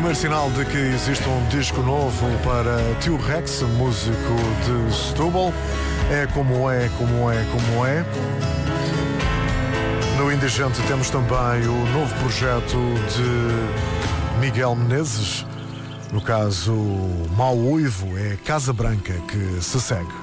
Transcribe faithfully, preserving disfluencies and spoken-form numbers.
primeiro sinal de que existe um disco novo para Tio Rex, músico de Setúbal. É como é, como é, como é. No Indigente temos também o novo projeto de Miguel Menezes. No caso, Mau Uivo, é Casa Branca que se segue.